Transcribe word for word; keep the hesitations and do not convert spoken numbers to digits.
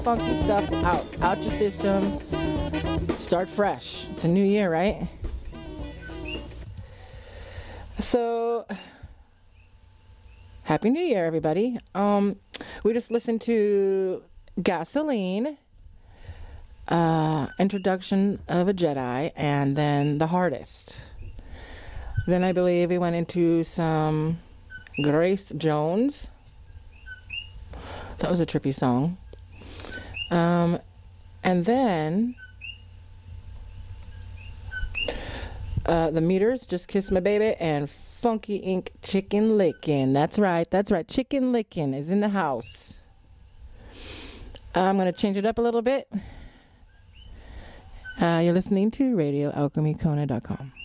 funky stuff out, out your system. Start fresh. It's a new year, right? So, Happy New Year, everybody. Um, we just listened to Gasoline, uh, Introduction of a Jedi, and then The Hardest. Then I believe we went into some Grace Jones. That was a trippy song. Um, and then uh, The Meters, Just Kiss My Baby, and Funky Ink, Chicken Lickin'. That's right, that's right. Chicken Lickin' is in the house. I'm going to change it up a little bit. Uh, you're listening to radio alchemy kona dot com.